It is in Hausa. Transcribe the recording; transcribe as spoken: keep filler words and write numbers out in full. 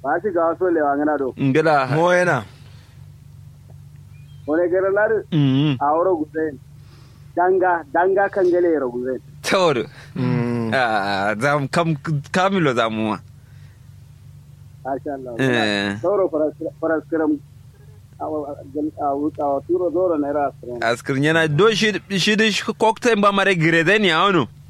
ba shi ga wasu lewa ngana do ngala mo yana wani gara lari mm a wuro guzen danga danga kan gale ya guzen tawar mm ah zam kam kamilo zamuwa masha Allah eh sauro faraskiram a wuta turo zoro na ira askiram askir yana do shi shi cocktail ba mare greden ya wono